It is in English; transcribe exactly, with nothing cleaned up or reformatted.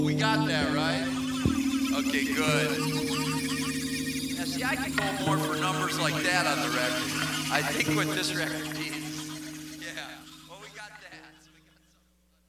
We got that, right? Okay, good. Now, see, I can go more for numbers like that on the record. I think with this record,